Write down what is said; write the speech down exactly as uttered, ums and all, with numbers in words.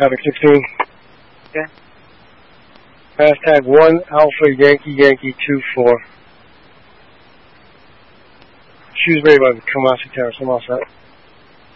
traffic sixteen. Okay. Hashtag one Alpha Yankee Yankee two four. Shoes ready by the Kamasi Terrace. I'm all set.